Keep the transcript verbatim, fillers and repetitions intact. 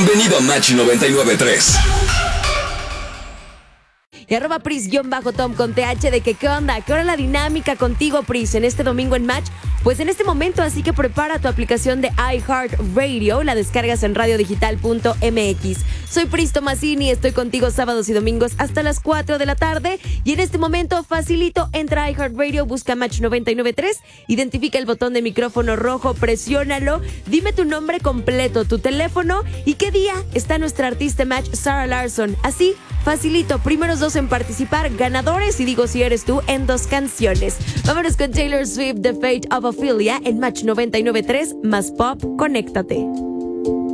Bienvenido a Match noventa y nueve punto tres. Y arroba Pris-Tom con T H de que qué onda, qué hora la dinámica contigo, Pris, en este domingo en Match. Pues en este momento, así que prepara tu aplicación de iHeartRadio, la descargas en radio digital punto m x. Soy Pris Tomasini, estoy contigo sábados y domingos hasta las cuatro de la tarde. Y en este momento, facilito, entra a iHeartRadio, busca Match noventa y nueve punto tres, identifica el botón de micrófono rojo, presiónalo, dime tu nombre completo, tu teléfono y qué día está nuestra artista Match, Sarah Larson. Así, facilito, primeros dos en participar, ganadores, y digo si eres tú, en dos canciones. Vámonos con Taylor Swift, The Fate of Ophelia, en Match noventa y nueve punto tres, más pop, conéctate.